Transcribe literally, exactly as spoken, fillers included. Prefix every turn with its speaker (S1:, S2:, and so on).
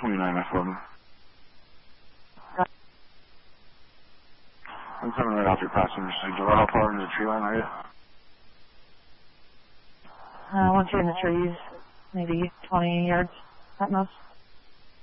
S1: twenty-nine F eleven. I'm coming right off your passenger side door. How far into the tree line are you?
S2: Uh, once you're in the trees, maybe twenty yards at most.